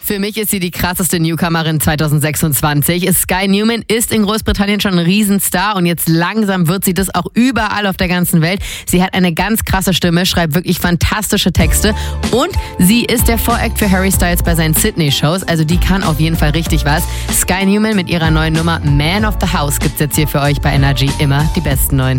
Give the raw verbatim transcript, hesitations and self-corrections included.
Für mich ist sie die krasseste Newcomerin zwanzig sechsundzwanzig. Sky Newman ist in Großbritannien schon ein Riesenstar und jetzt langsam wird sie das auch überall auf der ganzen Welt. Sie hat eine ganz krasse Stimme, schreibt wirklich fantastische Texte und sie ist der Voract für Harry Styles bei seinen Sydney-Shows, also die kann auf jeden Fall richtig was. Sky Newman mit ihrer neuen Nummer Man of the House gibt's jetzt hier für euch bei Energy, immer die besten neuen.